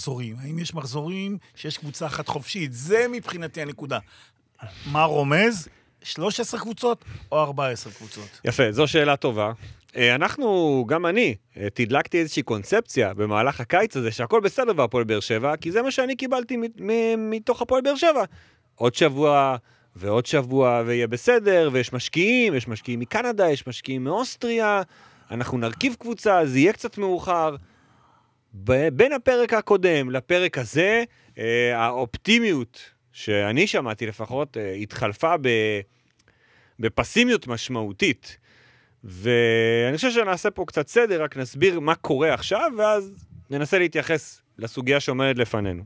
מחזורים. האם יש מחזורים שיש קבוצה אחת חופשית? זה מבחינתי הנקודה. מה רומז? 13 קבוצות או 14 קבוצות? יפה, זו שאלה טובה. אנחנו, גם אני, תדלקתי איזושהי קונספציה במהלך הקיץ הזה, שהכל בסדר בהפועל באר שבע, כי זה מה שאני קיבלתי מתוך הפועל באר שבע. עוד שבוע ועוד שבוע ויהיה בסדר, ויש משקיעים מקנדה, יש משקיעים מאוסטריה, אנחנו נרכיב קבוצה, זה יהיה קצת מאוחר. בין הפרק הקודם לפרק הזה, האופטימיות שאני שמעתי לפחות, התחלפה בפסימיות משמעותית. ואני חושב שנעשה פה קצת סדר, רק נסביר מה קורה עכשיו, ואז ננסה להתייחס לסוגיה שעומדת לפנינו.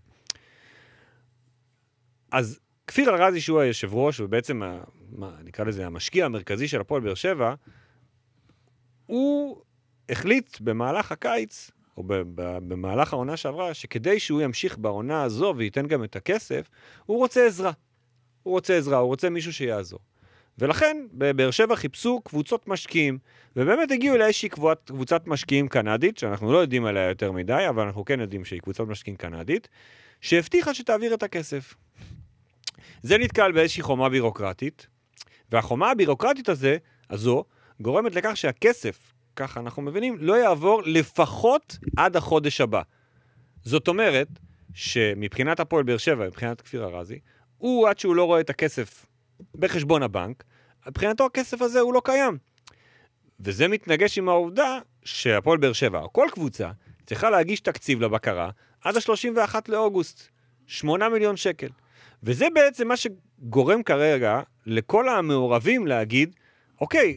אז כפיר אלרזי שהוא היושב ראש, ובעצם נקרא לזה המשקיע המרכזי של הפועל באר שבע, הוא החליט במהלך הקיץ, או במהלך העונה שעברה, שכדי שהוא ימשיך בעונה הזו וייתן גם את הכסף, הוא רוצה עזרה. הוא רוצה מישהו שיעזור. ולכן בבאר שבע חיפשו קבוצות משקיעים, ובאמת הגיעו לאיזושהי קבוצת משקיעים קנדית, שאנחנו לא יודעים עליה יותר מדי, אבל אנחנו כן יודעים שהיא קבוצת משקיעים קנדית, שהבטיחה שתעביר את הכסף. זה נתקל באיזושהי חומה בירוקרטית, והחומה הבירוקרטית הזו גורמת לכך שהכסף, ככה אנחנו מבינים, לא יעבור לפחות עד החודש הבא. זאת אומרת שמבחינת הפועל באר שבע, מבחינת כפיר ארזי, הוא עד שהוא לא רואה את הכסף בחשבון הבנק, מבחינתו הכסף הזה הוא לא קיים. וזה מתנגש עם העובדה שהפועל באר שבע, או כל קבוצה, צריכה להגיש תקציב לבקרה עד ה-31 לאוגוסט, 8 מיליון שקל. וזה בעצם מה שגורם כרגע לכל המעורבים להגיד, אוקיי,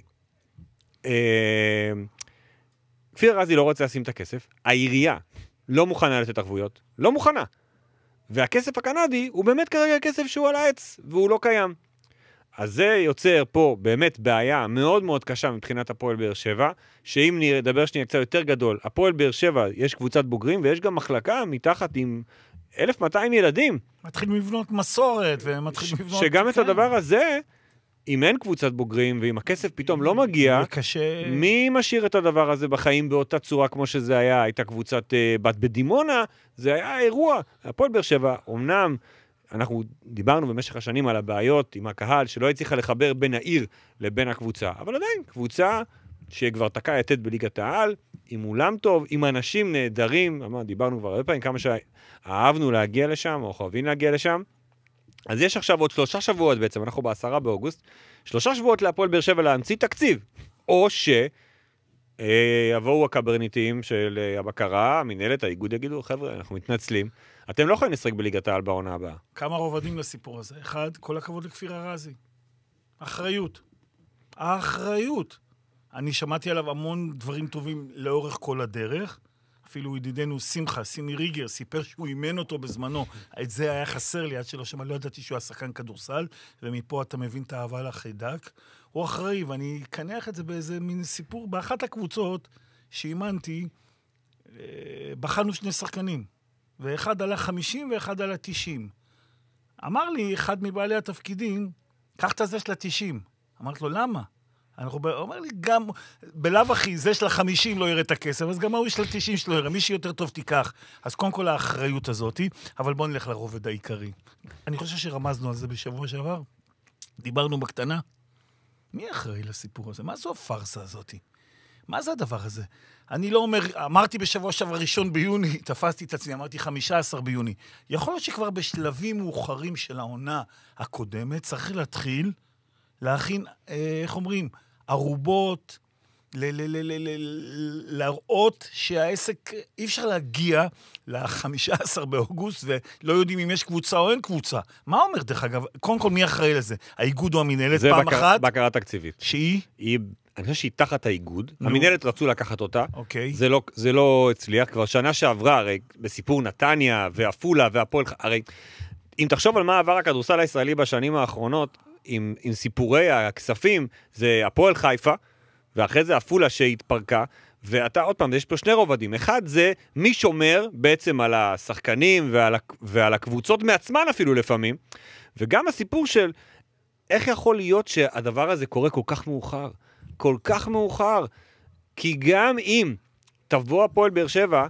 כפיר ארזי לא רוצה לשים את הכסף, העירייה לא מוכנה לתת ערבויות, לא מוכנה. והכסף הקנדי הוא באמת כרגע כסף שהוא על העץ, והוא לא קיים. אז זה יוצר פה באמת בעיה מאוד מאוד קשה מבחינת הפועל באר שבע, שאם נדבר שנייה קצת יותר גדול, הפועל באר שבע יש קבוצת בוגרים, ויש גם מחלקה מתחת עם 1,200 ילדים. מתחיל לבנות מסורת, ומתחיל לבנות... שגם את הדבר הזה, אם אין קבוצת בוגרים, ואם הכסף פתאום לא מגיע, מי משאיר את הדבר הזה בחיים באותה צורה כמו שזה היה? הייתה קבוצת בת בדימונה, זה היה אירוע. הפועל באר שבע, אמנם אנחנו דיברנו במשך השנים על הבעיות עם הקהל, שלא הצליחה לחבר בין העיר לבין הקבוצה, אבל עדיין קבוצה שכבר תקעה יתד בליגת העל, עם אולם טוב, עם אנשים נהדרים, דיברנו כבר הרבה פעמים כמה שאהבנו להגיע לשם, או חייבים להגיע לשם. אז יש עכשיו עוד 3 שבועות בעצם, אנחנו ב10 באוגוסט, 3 שבועות להפועל באר שבע להמציא תקציב, או שיבואו הקברניטים של הבקרה, המנהלת, האיגוד יגידו, חבר'ה, אנחנו מתנצלים, אתם לא יכולים לשחק בליגת העל בעונה הבאה. כמה רובדים לסיפור הזה? אחד, כל הכבוד לכפיר ארזי. האחריות. אני שמעתי עליו המון דברים טובים לאורך כל הדרך, אפילו ידידנו סימי ריגר, סיפר שהוא אימן אותו בזמנו. את זה היה חסר לי, עד שלא שמע, לא ידעתי שהוא השחקן כדורסל, ומפה אתה מבין את האהבה לחיידק. הוא אחראי, ואני אקנח את זה באיזה מין סיפור. באחת הקבוצות שאימנתי, בחנו 2 שחקנים, ואחד עלה 50 ואחד עלה 90. אמר לי אחד מבעלי התפקידים, קח את זה של ה-90. אמרתי לו, למה? הוא אומר לי, גם בלב אחי, זה של ה-50 לא יראה את הכסף, אז גם ההוא של ה-90 שלא יראה, מי שיותר טוב תיקח. אז קודם כל האחריות הזאת, אבל בואו נלך לרובד העיקרי. אני חושב שרמזנו על זה בשבוע שעבר. דיברנו בקטנה. מי אחראי לסיפור הזה? מה זו הפרסה הזאת? מה זה הדבר הזה? אני לא אומר, אמרתי בשבוע שעבר 1 ביוני, תפסתי את עצמי, אמרתי 15 ביוני. יכול להיות שכבר בשלבים מאוחרים של העונה הקודמת, צריך להתחיל להכין, איך אומרים, ערובות, להראות שהעסק, אי אפשר להגיע ל-15 באוגוסט, ולא יודעים אם יש קבוצה או אין קבוצה. מה אומר דרך אגב? קודם כל, מי אחראי לזה? האיגוד או המנהלת פעם אחת? זה בקרה תקציבית. שהיא? אני חושב שהיא תחת האיגוד. המנהלת רצו לקחת אותה. אוקיי. זה לא הצליח. כבר שנה שעברה, הרי בסיפור נתניה ואפולה והפועל, הרי אם תחשוב על מה עבר הכדורסל הישראלי בשנים האחרונות, עם סיפורי הכספים, זה הפועל חיפה, ואחרי זה אפולה שהתפרקה, ואתה עוד פעם, יש פה 2 רובדים. אחד זה מי שומר בעצם על השחקנים ועל הקבוצות מעצמן אפילו לפעמים, וגם הסיפור של איך יכול להיות שהדבר הזה קורה כל כך מאוחר. כל כך מאוחר. כי גם אם תבוא הפועל באר שבע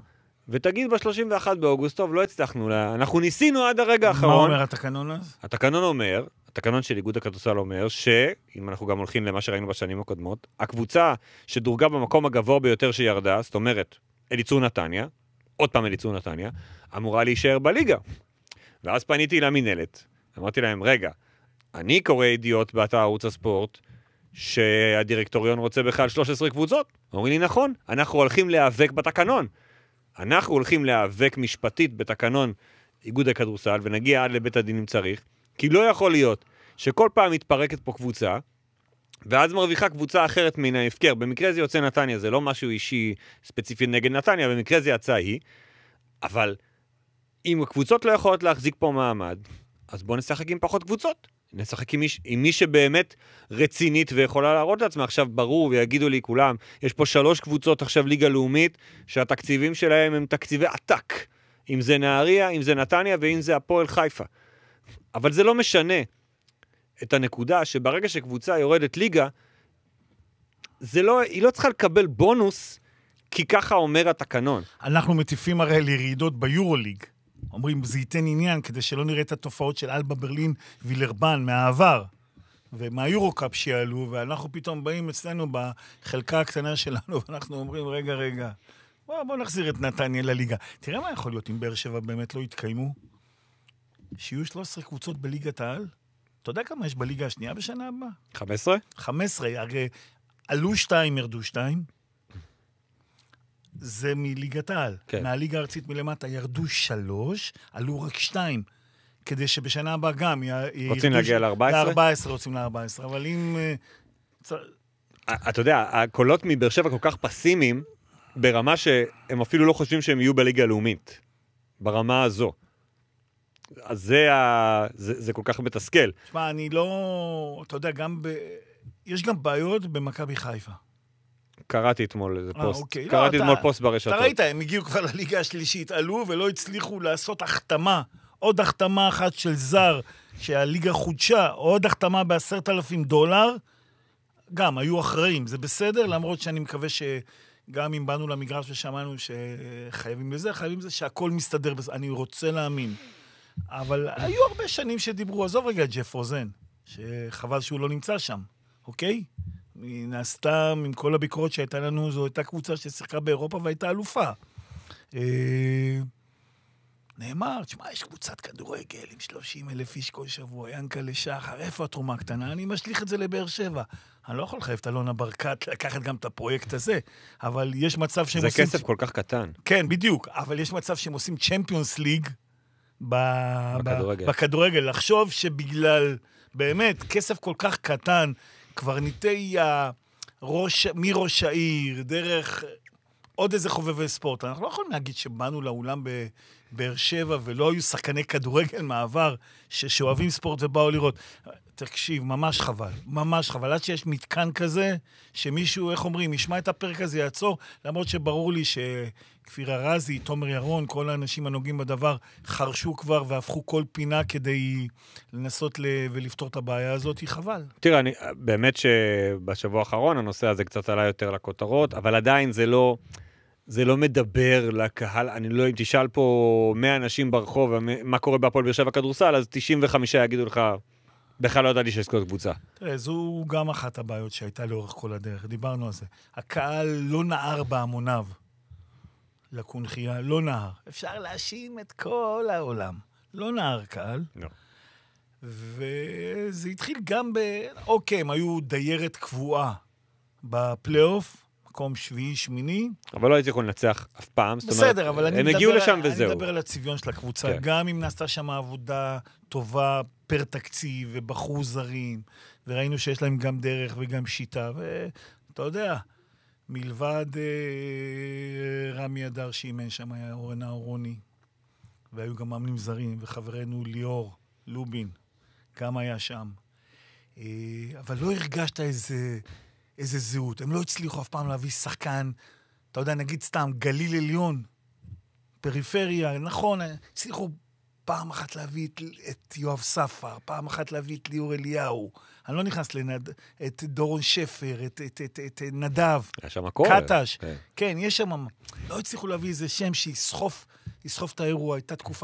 ותגיד ב-31 באוגוסט, טוב, לא הצלחנו, אנחנו ניסינו עד הרגע מה האחרון. אומר התקנון אז? התקנון של איגוד הכדורסל אומר שאם אנחנו גם הולכים למה שראינו בשנים הקודמות, הקבוצה שדורגה במקום הגבוה ביותר שירדה, זאת אומרת, אליצור נתניה, עוד פעם אליצור נתניה, אמורה להישאר בליגה. ואז פניתי למנהלת, אמרתי להם, רגע, אני קורא ידיעות באתר ערוץ הספורט, שהדירקטוריון רוצה בכלל 13 קבוצות. אומרים לי, נכון, אנחנו הולכים להיאבק בתקנון. אנחנו הולכים להיאבק משפטית בתקנון איגוד הכדורסל, ונגיע עד לבית הדין אם צריך, כי לא יכול להיות שכל פעם מתפרקת פה קבוצה, ואז מרוויחה קבוצה אחרת מן ההפקר. במקרה זה יוצא נתניה, זה לא משהו אישי ספציפי נגד נתניה, במקרה זה יצא היא, אבל אם הקבוצות לא יכולות להחזיק פה מעמד, אז בואו נשחק עם פחות קבוצות. נשחק עם מי שבאמת רצינית ויכולה להראות לעצמה. עכשיו ברור ויגידו לי כולם, יש פה 3 קבוצות עכשיו ליגה לאומית, שהתקציבים שלהם הם תקציבי עתק. אם זה נהריה, אם זה נתניה ואם זה הפועל חיפה. אבל זה לא משנה את הנקודה שברגע שקבוצה יורדת ליגה, היא לא צריכה לקבל בונוס, כי ככה אומר התקנון. אנחנו מטיפים הרי לירידות ביורוליג. אומרים, זה ייתן עניין כדי שלא נראה את התופעות של אלבה ברלין וילרבן מהעבר ומהיורוקאפ שיעלו, ואנחנו פתאום באים אצלנו בחלקה הקטנה שלנו, ואנחנו אומרים, רגע, בוא נחזיר את נתניה לליגה. תראה מה יכול להיות אם באר שבע באמת לא יתקיימו? שיהיו 13 קבוצות בליגת העל? אתה יודע כמה יש בליגה השנייה בשנה הבאה? 15? 15, הרי עלו 2, ירדו 2. זה מליגת העל. כן. מהליגה הארצית מלמטה ירדו 3, עלו רק 2. כדי שבשנה הבאה גם רוצים להגיע ל-14? ל-14 רוצים ל-14, אבל אם... אתה יודע, הקולות מבאר שבע כל כך פסימיים, ברמה שהם אפילו לא חושבים שהם יהיו בליגה הלאומית. ברמה הזו. אז זה כל כך מתסכל. תשמע, אני לא... אתה יודע, יש גם בעיות במכבי חיפה. קראתי אתמול איזה פוסט. אוקיי. קראתי אתמול פוסט ברשתות. אתה ראית, הם הגיעו כבר לליגה השלישית, עלו ולא הצליחו לעשות החתמה. עוד החתמה אחת של זר, שהליגה חודשה, עוד החתמה $10,000. גם, היו אחראים. זה בסדר, למרות שאני מקווה שגם אם באנו למגרש ושמענו שחייבים לזה, שהכל מסתדר בזה. אני רוצה להאמין. אבל היו הרבה שנים שדיברו, עזוב רגע ג'ף רוזן, שחבל שהוא לא נמצא שם, אוקיי? נעשתה, עם כל הביקורת שהייתה לנו, זו הייתה קבוצה ששיחקה באירופה והייתה אלופה. נאמר, תשמע, יש קבוצת כדורגל עם 30,000 איש כל שבוע, ינקלה שחר, איפה התרומה הקטנה? אני משליך את זה לבאר שבע. אני לא יכול לחייב את אלונה ברקת לקחת גם את הפרויקט הזה, אבל יש מצב שהם עושים... זה כסף כל כך קטן. כן, בדיוק, אבל יש מצב שהם עושים צ'מפיונס ליג בכדורגל. לחשוב שבגלל, באמת, כסף כל כך קטן, קברניטי מראש העיר, דרך עוד איזה חובבי ספורט. אנחנו לא יכולים להגיד שבאנו לאולם בבאר שבע ולא היו שחקני כדורגל מעבר שאוהבים ספורט ובאו לראות. תקשיב, ממש חבל, ממש חבל. עד שיש מתקן כזה, שמישהו, איך אומרים, ישמע את הפרק הזה, יעצור, למרות שברור לי שכפיר הרזי, תומר ירון, כל האנשים הנוגעים בדבר, חרשו כבר והפכו כל פינה כדי לנסות ולפתור את הבעיה הזאת, היא חבל. תראה, באמת שבשבוע האחרון הנושא הזה קצת עלה יותר לכותרות, אבל עדיין זה לא מדבר לקהל. אני לא, אם תשאל פה 100 אנשים ברחוב, מה קורה בהפועל באר שבע כדורסל, אז 95 יגידו לך, בכלל לא ידעתי שיש כל קבוצה. תראה, זו גם אחת הבעיות שהייתה לאורך כל הדרך, דיברנו על זה. הקהל לא נער בהמוניו לקונחייה, לא נער. אפשר להאשים את כל העולם. לא נער קהל. לא. וזה התחיל גם אוקיי, הם היו דיירת קבועה בפלייאוף, מקום שביעי, שמיני. אבל לא הייתי יכול לנצח אף פעם. בסדר, אבל הם הגיעו לשם וזהו. אני מדבר על הצביון של הקבוצה. כן. גם אם נעשתה שם עבודה טובה פר תקציב, ובחרו זרים, וראינו שיש להם גם דרך וגם שיטה, ואתה יודע, מלבד רמי אדר שאימן שם היה אורנה אורוני, והיו גם מאמנים זרים, וחברנו ליאור לובין, גם היה שם. אבל לא הרגשת איזה זהות. הם לא הצליחו אף פעם להביא שחקן, אתה יודע, נגיד סתם, גליל עליון, פריפריה, נכון, הצליחו פעם אחת להביא את יואב ספר, פעם אחת להביא את ליאור אליהו. אני לא נכנס את דורון שפר, את נדב. היה שם הכל. קטש. כן, יש שם... לא הצליחו להביא איזה שם שיסחוף את האירוע. הייתה תקופה